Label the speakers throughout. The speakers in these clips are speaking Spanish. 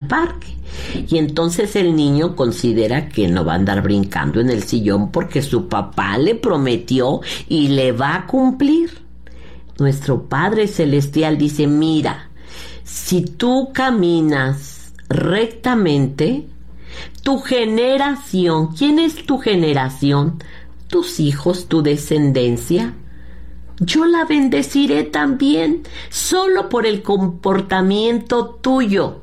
Speaker 1: parque. Y entonces el niño considera que no va a andar brincando en el sillón porque su papá le prometió y le va a cumplir. Nuestro Padre Celestial dice, mira, si tú caminas rectamente, tu generación, ¿quién es tu generación? Tus hijos, tu descendencia, yo la bendeciré también, solo por el comportamiento tuyo.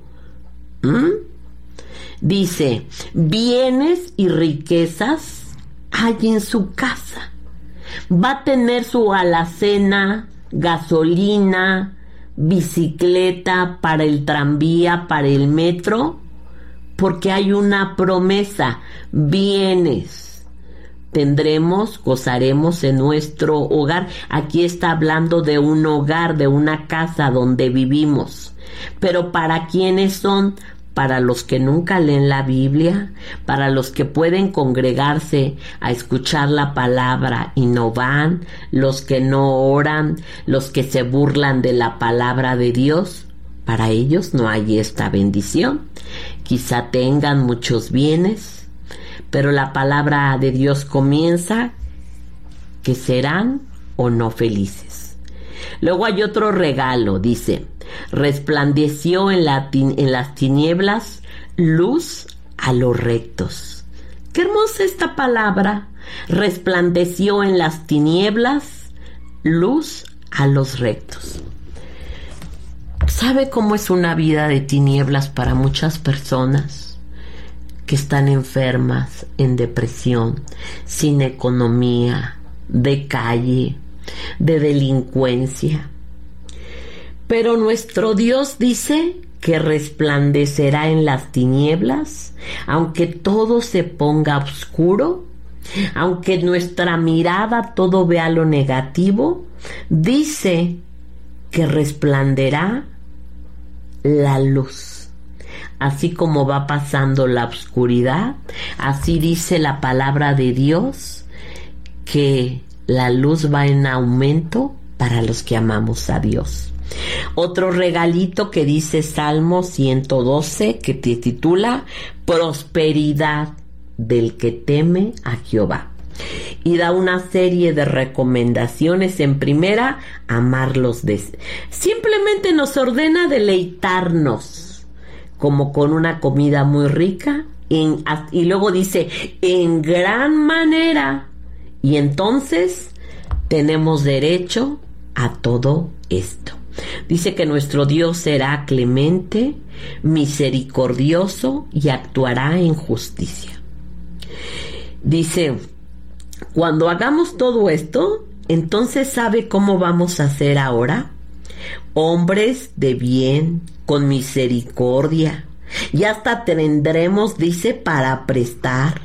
Speaker 1: Dice, bienes y riquezas hay en su casa. Va a tener su alacena, gasolina, bicicleta para el tranvía, para el metro, porque hay una promesa, bienes. Tendremos, gozaremos en nuestro hogar. Aquí está hablando de un hogar, de una casa donde vivimos. Pero ¿para quiénes son? Para los que nunca leen la Biblia, para los que pueden congregarse a escuchar la palabra y no van, los que no oran, los que se burlan de la palabra de Dios. Para ellos no hay esta bendición. Quizá tengan muchos bienes, pero la palabra de Dios comienza que serán o no felices. Luego hay otro regalo, dice, resplandeció en las tinieblas luz a los rectos. Qué hermosa esta palabra, resplandeció en las tinieblas luz a los rectos. ¿Sabe cómo es una vida de tinieblas para muchas personas que están enfermas, en depresión, sin economía, de calle, de delincuencia? Pero nuestro Dios dice que resplandecerá en las tinieblas, aunque todo se ponga oscuro, aunque nuestra mirada todo vea lo negativo, dice que resplandecerá la luz. Así como va pasando la oscuridad, así dice la palabra de Dios, que la luz va en aumento para los que amamos a Dios. Otro regalito que dice Salmo 112, que te titula Prosperidad del que teme a Jehová. Y da una serie de recomendaciones. En primera, amarlos. Simplemente nos ordena deleitarnos, como con una comida muy rica, y luego dice, en gran manera. Y entonces tenemos derecho a todo esto. Dice que nuestro Dios será clemente, misericordioso y actuará en justicia. Dice, cuando hagamos todo esto, entonces ¿sabe cómo vamos a ser ahora? Hombres de bien, con misericordia, y hasta tendremos, dice, para prestar.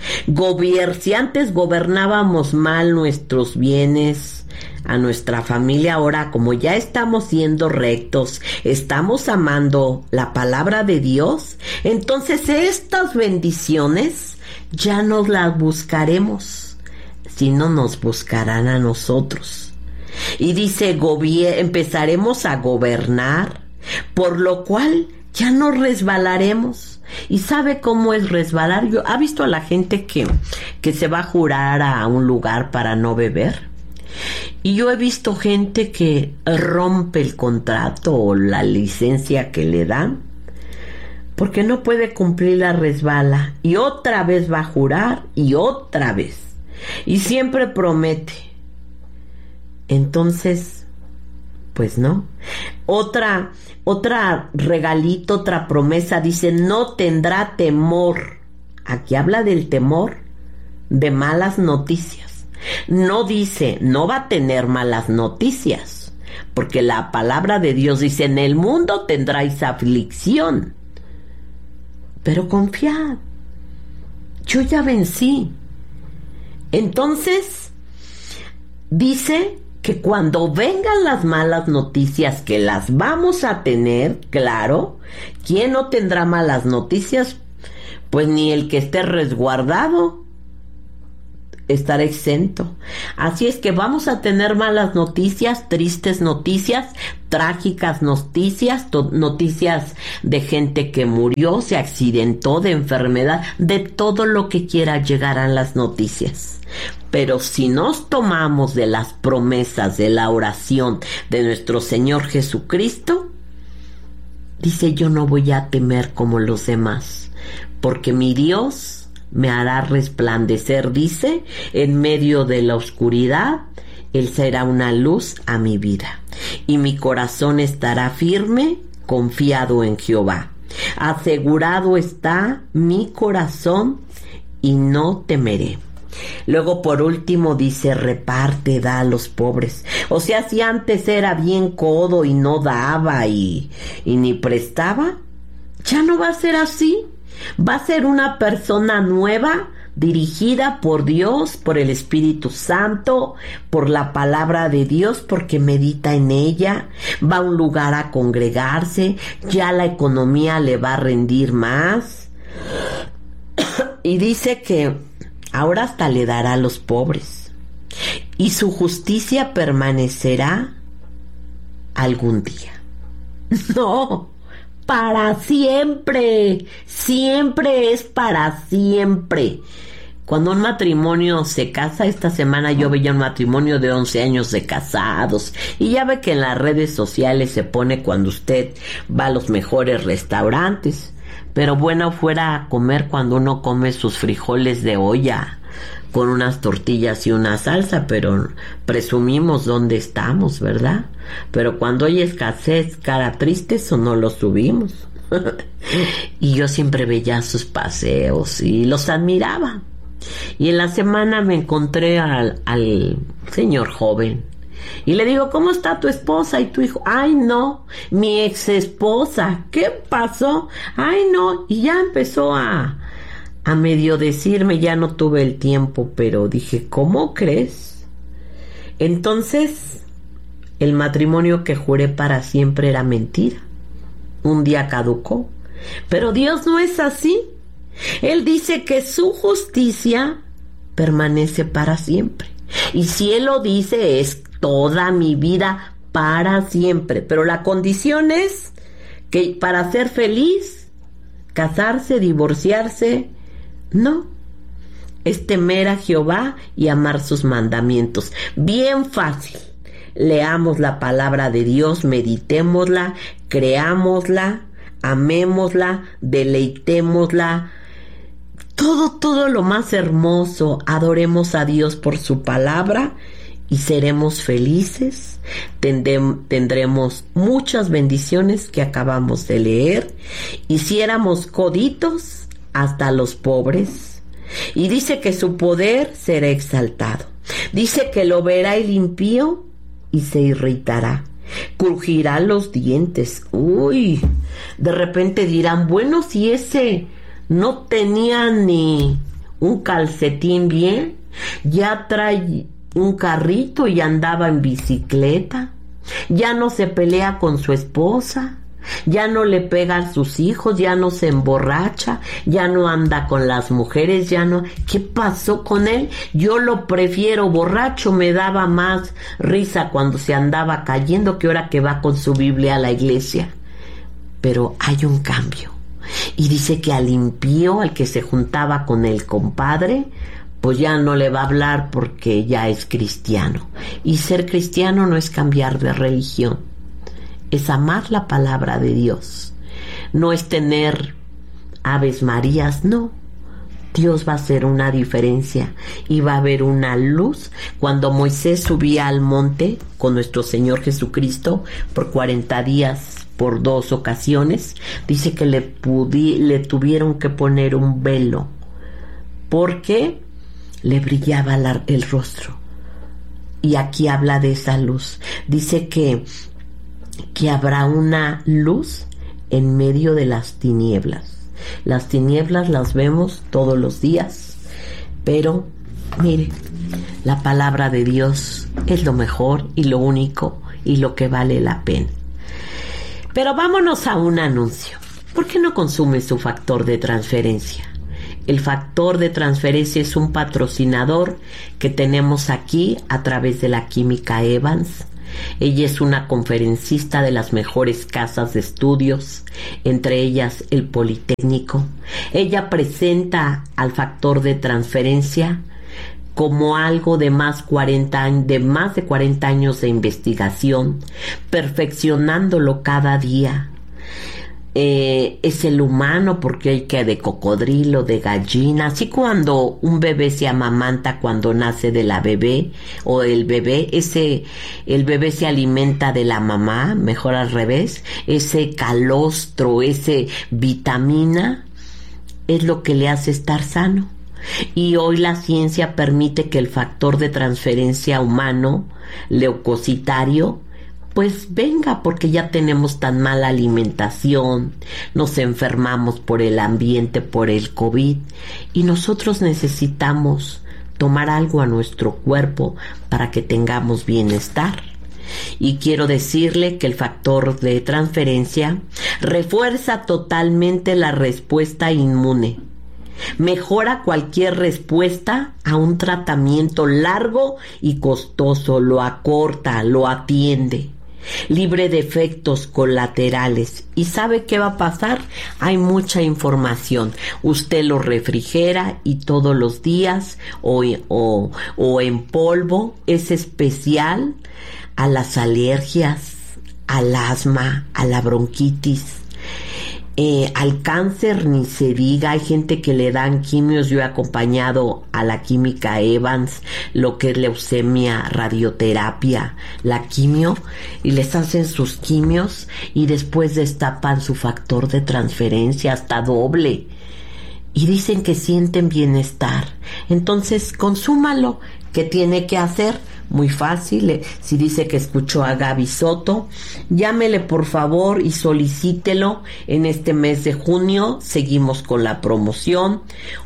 Speaker 1: Si antes gobernábamos mal nuestros bienes, a nuestra familia, ahora como ya estamos siendo rectos, estamos amando la palabra de Dios, entonces estas bendiciones ya no las buscaremos, sino nos buscarán a nosotros. Y dice, empezaremos a gobernar, por lo cual ya no resbalaremos. ¿Y sabe cómo es resbalar? ¿Ha visto a la gente que se va a jurar a un lugar para no beber? Y yo he visto gente que rompe el contrato o la licencia que le dan porque no puede cumplir, la resbala y otra vez va a jurar y otra vez y siempre promete. Entonces, pues no. Otra regalito, otra promesa, dice, no tendrá temor. Aquí habla del temor de malas noticias. No dice, no va a tener malas noticias, porque la palabra de Dios dice, en el mundo tendráis aflicción, pero confiad, yo ya vencí. Entonces, dice que cuando vengan las malas noticias, que las vamos a tener, claro, ¿quién no tendrá malas noticias? Pues ni el que esté resguardado. estará exento. Así es que vamos a tener malas noticias, tristes noticias, trágicas noticias, noticias de gente que murió, se accidentó, de enfermedad, de todo lo que quiera llegarán las noticias. Pero si nos tomamos de las promesas de la oración de nuestro Señor Jesucristo, dice: yo no voy a temer como los demás, porque mi Dios me hará resplandecer, dice, en medio de la oscuridad. Él será una luz a mi vida, y mi corazón estará firme, confiado en Jehová. Asegurado está mi corazón, y no temeré. Luego, por último, dice: reparte, da a los pobres. O sea, si antes era bien codo y no daba y ni prestaba, ya no va a ser así. Va a ser una persona nueva, dirigida por Dios, por el Espíritu Santo, por la palabra de Dios, porque medita en ella. Va a un lugar a congregarse, ya la economía le va a rendir más. Y dice que ahora hasta le dará a los pobres, y su justicia permanecerá algún día. No, para siempre, siempre es para siempre. Cuando un matrimonio se casa, esta semana yo veía un matrimonio de 11 años de casados, y ya ve que en las redes sociales se pone cuando usted va a los mejores restaurantes. Pero bueno fuera a comer cuando uno come sus frijoles de olla con unas tortillas y una salsa, pero presumimos dónde estamos, ¿verdad? Pero cuando hay escasez, cara triste, eso no lo subimos. Y yo siempre veía sus paseos y los admiraba. Y en la semana me encontré al señor joven. Y le digo: ¿cómo está tu esposa y tu hijo? Ay, no, mi ex esposa. ¿Qué pasó? Ay, no. Y ya empezó a medio decirme, ya no tuve el tiempo, pero dije: ¿cómo crees? Entonces, el matrimonio que juré para siempre era mentira. Un día caducó. Pero Dios no es así. Él dice que su justicia permanece para siempre. Y si Él lo dice, es toda mi vida para siempre. Pero la condición es que para ser feliz, casarse, divorciarse, no. Es temer a Jehová y amar sus mandamientos. Bien fácil. Leamos la palabra de Dios, meditémosla, creámosla, amémosla, deleitémosla. Todo lo más hermoso. Adoremos a Dios por su palabra y seremos felices. Tendremos muchas bendiciones que acabamos de leer. Hiciéramos coditos hasta los pobres. Y dice que su poder será exaltado. Dice que lo verá el impío y se irritará. Crujirá los dientes. Uy, de repente dirán: bueno, si ese no tenía ni un calcetín bien, ya trae un carrito y andaba en bicicleta, ya no se pelea con su esposa, ya no le pega a sus hijos, ya no se emborracha, ya no anda con las mujeres, ya no... ¿Qué pasó con él? Yo lo prefiero borracho, me daba más risa cuando se andaba cayendo que ahora que va con su Biblia a la iglesia. Pero hay un cambio. Y dice que al impío, al que se juntaba con el compadre, pues ya no le va a hablar porque ya es cristiano. Y ser cristiano no es cambiar de religión, es amar la palabra de Dios. No es tener aves marías, no. Dios va a hacer una diferencia y va a haber una luz. Cuando Moisés subía al monte con nuestro Señor Jesucristo por 40 días, por 2 ocasiones, dice que le tuvieron que poner un velo porque le brillaba el rostro. Y aquí habla de esa luz. Dice que habrá una luz en medio de las tinieblas. Las tinieblas las vemos todos los días, pero mire, la palabra de Dios es lo mejor y lo único y lo que vale la pena. Pero vámonos a un anuncio. ¿Por qué no consume su factor de transferencia? El factor de transferencia es un patrocinador que tenemos aquí a través de la Química Evans. Ella es una conferencista de las mejores casas de estudios, entre ellas el Politécnico. Ella presenta al factor de transferencia como algo de más de 40 años de investigación, perfeccionándolo cada día. Es el humano, porque hay que de cocodrilo, de gallina, así cuando un bebé se amamanta cuando nace de la bebé o el bebé se alimenta de la mamá, mejor al revés, ese calostro, ese vitamina es lo que le hace estar sano. Y hoy la ciencia permite que el factor de transferencia humano, leucocitario, pues venga, porque ya tenemos tan mala alimentación, nos enfermamos por el ambiente, por el COVID, y nosotros necesitamos tomar algo a nuestro cuerpo para que tengamos bienestar. Y quiero decirle que el factor de transferencia refuerza totalmente la respuesta inmune. Mejora cualquier respuesta a un tratamiento largo y costoso, lo acorta, lo atiende, libre de efectos colaterales. ¿Y sabe qué va a pasar? Hay mucha información. Usted lo refrigera y todos los días o en polvo. Es especial a las alergias, al asma, a la bronquitis. Al cáncer ni se diga. Hay gente que le dan quimios. Yo he acompañado a la Química Evans, lo que es leucemia, radioterapia, la quimio, y les hacen sus quimios y después destapan su factor de transferencia hasta doble y dicen que sienten bienestar. Entonces consúmalo. ¿Qué tiene que hacer? Muy fácil. Si dice que escuchó a Gaby Soto, llámele por favor y solicítelo. En este mes de junio seguimos con la promoción.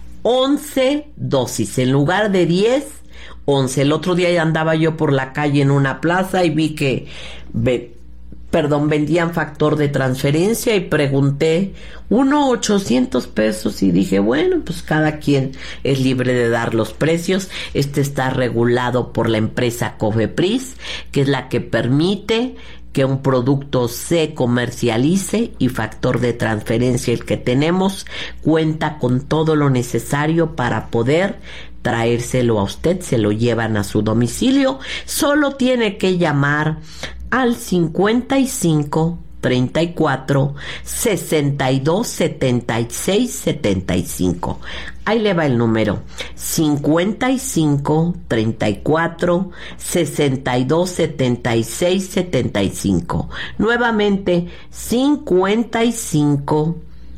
Speaker 1: 11 dosis en lugar de 10, 11. El otro día andaba yo por la calle en una plaza y vi que vendían factor de transferencia y pregunté, 800 pesos, y dije, bueno, pues cada quien es libre de dar los precios. Este está regulado por la empresa Cofepris, que es la que permite que un producto se comercialice, y factor de transferencia, el que tenemos, cuenta con todo lo necesario para poder traérselo a usted. Se lo llevan a su domicilio. Solo tiene que llamar al 55 34 62 76 75. Ahí le va el número: 55 34 62 76 75. Nuevamente, 55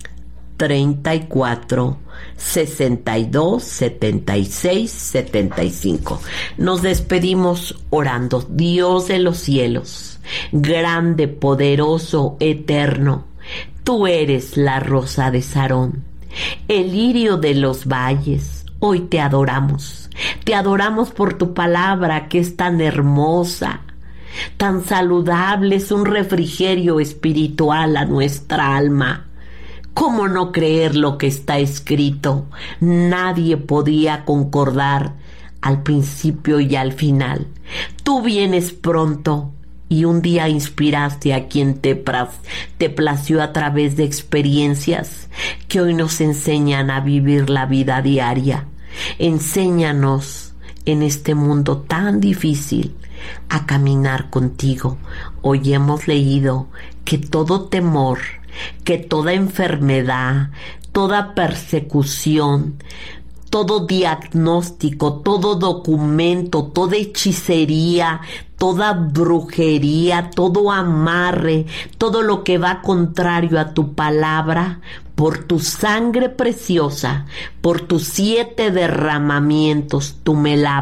Speaker 1: 34 62 76 75. Nos despedimos orando. Dios de los cielos, grande, poderoso, eterno, tú eres la rosa de Sarón, el lirio de los valles. Hoy te adoramos por tu palabra, que es tan hermosa, tan saludable, es un refrigerio espiritual a nuestra alma. ¿Cómo no creer lo que está escrito? Nadie podía concordar al principio y al final. Tú vienes pronto, y un día inspiraste a quien te plació a través de experiencias que hoy nos enseñan a vivir la vida diaria. Enséñanos en este mundo tan difícil a caminar contigo. Hoy hemos leído que todo temor, que toda enfermedad, toda persecución, todo diagnóstico, todo documento, toda hechicería, toda brujería, todo amarre, todo lo que va contrario a tu palabra, por tu sangre preciosa, por tus 7 derramamientos, tú me lavas.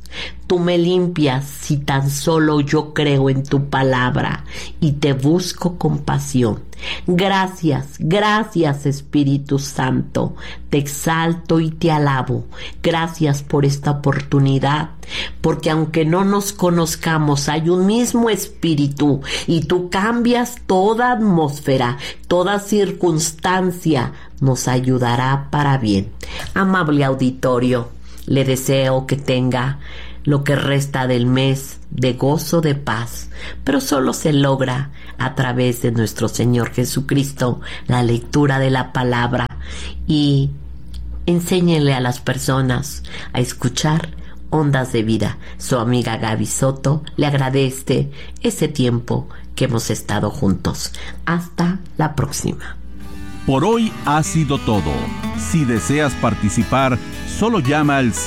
Speaker 1: Tú me limpias si tan solo yo creo en tu palabra y te busco con pasión. Gracias, gracias Espíritu Santo. Te exalto y te alabo. Gracias por esta oportunidad, porque aunque no nos conozcamos, hay un mismo Espíritu y tú cambias toda atmósfera, toda circunstancia. Nos ayudará para bien. Amable auditorio, le deseo que tenga lo que resta del mes de gozo, de paz, pero solo se logra a través de nuestro Señor Jesucristo, la lectura de la palabra, y enséñenle a las personas a escuchar Ondas de Vida. Su amiga Gaby Soto le agradece ese tiempo que hemos estado juntos. Hasta la próxima.
Speaker 2: Por hoy ha sido todo. Si deseas participar, solo llama al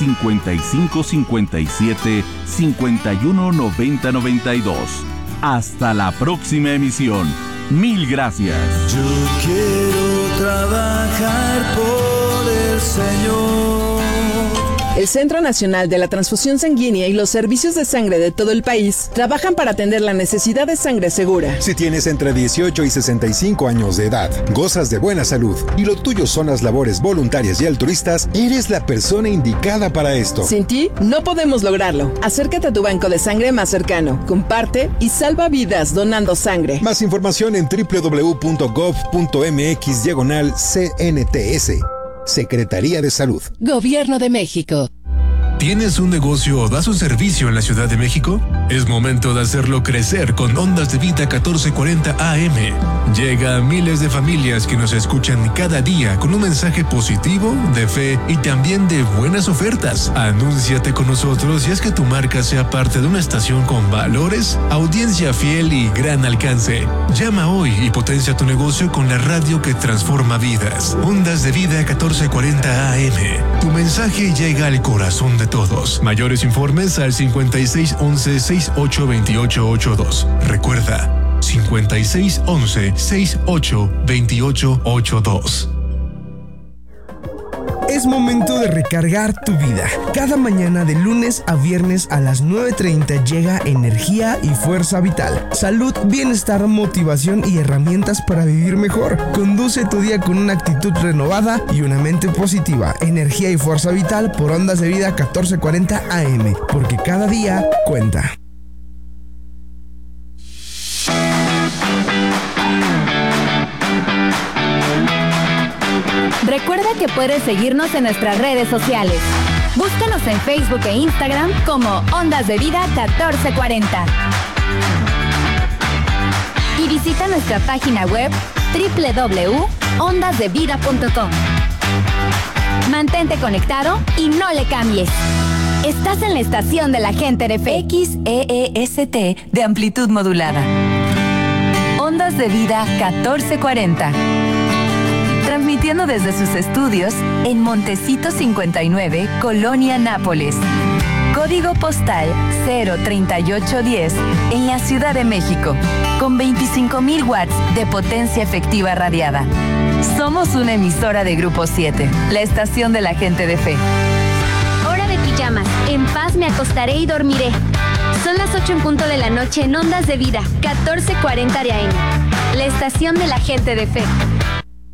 Speaker 2: 5557 51 90 92. Hasta la próxima emisión. Mil gracias.
Speaker 3: Yo quiero trabajar por el Señor.
Speaker 4: El Centro Nacional de la Transfusión Sanguínea y los servicios de sangre de todo el país trabajan para atender la necesidad de sangre segura.
Speaker 5: Si tienes entre 18 y 65 años de edad, gozas de buena salud y lo tuyo son las labores voluntarias y altruistas, eres la persona indicada para esto.
Speaker 4: Sin ti, no podemos lograrlo. Acércate a tu banco de sangre más cercano, comparte y salva vidas donando sangre.
Speaker 5: Más información en www.gov.mx/CNTS. Secretaría de Salud.
Speaker 6: Gobierno de México.
Speaker 7: ¿Tienes un negocio o das un servicio en la Ciudad de México? Es momento de hacerlo crecer con Ondas de Vida 1440 AM. Llega a miles de familias que nos escuchan cada día con un mensaje positivo, de fe y también de buenas ofertas. Anúnciate con nosotros y haz que tu marca sea parte de una estación con valores, audiencia fiel y gran alcance. Llama hoy y potencia tu negocio con la radio que transforma vidas. Ondas de Vida 1440 AM. Tu mensaje llega al corazón de todos. Mayores informes al 5611-682882. Recuerda, 5611-682882.
Speaker 8: Es momento de recargar tu vida. Cada mañana de lunes a viernes a las 9:30 llega energía y fuerza vital. Salud, bienestar, motivación y herramientas para vivir mejor. Conduce tu día con una actitud renovada y una mente positiva. Energía y fuerza vital por Ondas de Vida 1440 AM. Porque cada día cuenta.
Speaker 9: Recuerda que puedes seguirnos en nuestras redes sociales. Búscanos en Facebook e Instagram como Ondas de Vida 1440. Y visita nuestra página web www.ondasdevida.com. Mantente conectado y no le cambies. Estás en la estación de la gente de fe.
Speaker 10: XEEST de amplitud modulada. Ondas de Vida 1440. Transmitiendo desde sus estudios en Montecito 59, Colonia Nápoles. Código postal 03810 en la Ciudad de México, con 25,000 watts de potencia efectiva radiada. Somos una emisora de Grupo 7, la estación de la gente de fe.
Speaker 9: Hora de pijamas. En paz me acostaré y dormiré. Son las 8 en punto de la noche en Ondas de Vida 1440 de AM, la estación de la gente de fe.